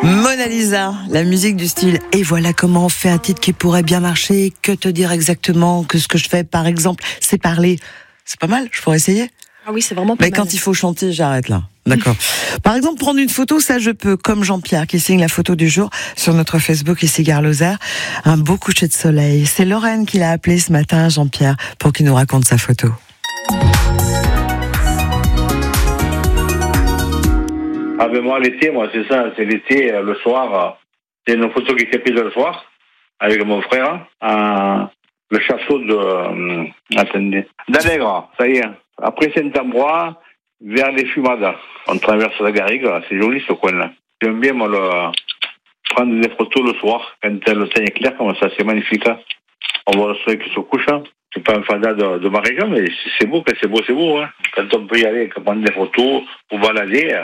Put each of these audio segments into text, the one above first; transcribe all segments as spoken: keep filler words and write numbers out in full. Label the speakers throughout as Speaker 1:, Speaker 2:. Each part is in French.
Speaker 1: Mona Lisa, la musique du style. Et voilà comment on fait un titre qui pourrait bien marcher. Que te dire exactement que ce que je fais, par exemple, c'est parler. C'est pas mal, je pourrais essayer.
Speaker 2: Ah oui, c'est vraiment pas
Speaker 1: Mais
Speaker 2: mal.
Speaker 1: quand il faut chanter, j'arrête là. D'accord. Par exemple, prendre une photo, ça je peux, comme Jean-Pierre qui signe la photo du jour sur notre Facebook ici Gare Lozère. Un beau coucher de soleil. C'est Lorraine qui l'a appelé ce matin, Jean-Pierre, pour qu'il nous raconte sa photo.
Speaker 3: Ah ben moi l'été, moi c'est ça, c'est l'été, euh, le soir, c'est une photo qui s'est prise le soir avec mon frère à le château de euh, attendez, d'Allègre, ça y est. Après Saint-Ambroise, vers les Fumades. On traverse la Garrigue, c'est joli ce coin-là. J'aime bien moi le prendre des photos le soir, quand le temps est clair comme ça, c'est magnifique. Hein. On voit le soleil qui se couche. Hein. C'est pas un fada de, de ma région, mais c'est beau, c'est beau, c'est beau. Hein. Quand on peut y aller, prendre des photos ou balader.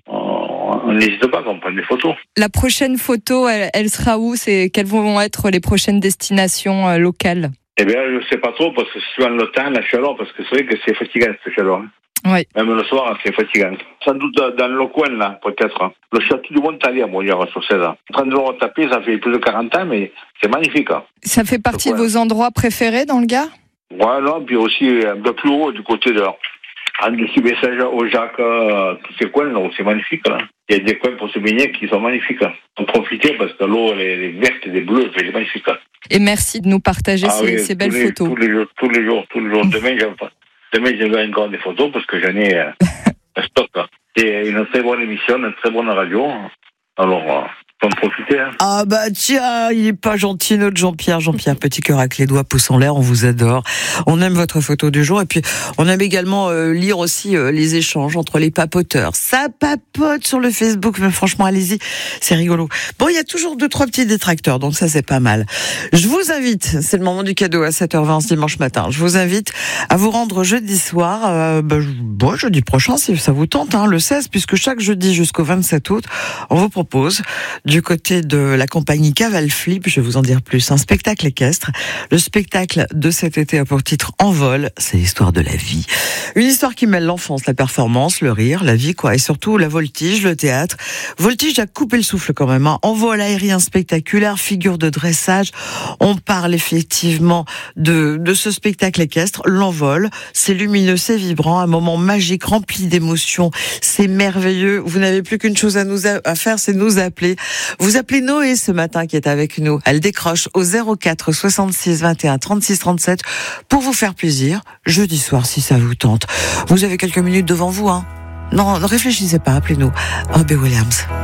Speaker 3: On n'hésite pas quand on prend des photos.
Speaker 2: La prochaine photo, elle, elle sera où? C'est quelles vont être les prochaines destinations euh, locales?
Speaker 3: Eh bien, je ne sais pas trop, parce que suivant le temps, la chaleur, parce que c'est vrai que c'est fatigant, cette chaleur. Hein.
Speaker 2: Oui.
Speaker 3: Même le soir, c'est fatigant. Sans doute dans le coin, là, peut-être. Le château du Montalier, moi, hier, sur seize ans. trente jours tapés, ça fait plus de quarante ans, mais c'est magnifique. Hein.
Speaker 2: Ça fait partie de vos endroits préférés dans le Gard?
Speaker 3: Ouais, non, puis aussi un peu plus haut, du côté de... En dessous Message au Jacques, euh, tous ces coins, là, c'est magnifique. Là. Il y a des coins pour se baigner qui sont magnifiques. Là. On profite parce que l'eau, elle est verte et des bleus, c'est magnifique. Là.
Speaker 2: Et merci de nous partager ah, ces, oui, ces belles
Speaker 3: les,
Speaker 2: photos.
Speaker 3: Tous les jours, tous les jours, tous les jours. Demain, j'en Demain, j'envoie encore des photos parce que j'en ai euh, un stock. Là. C'est une très bonne émission, une très bonne radio. Alors, euh, faut en profiter. Hein.
Speaker 1: Ah bah tiens, il est pas gentil notre Jean-Pierre. Jean-Pierre, petit cœur avec les doigts pouces en l'air, on vous adore. On aime votre photo du jour et puis on aime également euh, lire aussi euh, les échanges entre les papoteurs. Ça papote sur le Facebook, mais franchement allez-y, c'est rigolo. Bon, il y a toujours deux trois petits détracteurs, donc ça c'est pas mal. Je vous invite, c'est le moment du cadeau à sept heures vingt ce dimanche matin. Je vous invite à vous rendre jeudi soir, euh, bah, bon, jeudi prochain si ça vous tente, hein, le seize, puisque chaque jeudi jusqu'au vingt-sept août, on vous propose du côté de la compagnie Caval Flip, je vais vous en dire plus, un spectacle équestre. Le spectacle de cet été a pour titre Envol, c'est l'histoire de la vie. Une histoire qui mêle l'enfance, la performance, le rire, la vie, quoi, et surtout la voltige, le théâtre. Voltige a coupé le souffle quand même, hein. Envol aérien spectaculaire, figure de dressage. On parle effectivement de, de ce spectacle équestre, l'envol. C'est lumineux, c'est vibrant, un moment magique, rempli d'émotions. C'est merveilleux. Vous n'avez plus qu'une chose à nous a, à faire, c'est nous appeler. Vous appelez Noé ce matin qui est avec nous. Elle décroche au zéro quatre soixante-six vingt et un trente-six trente-sept pour vous faire plaisir. Jeudi soir si ça vous tente. Vous avez quelques minutes devant vous, hein. Non, ne réfléchissez pas, appelez-nous. Robbie Williams.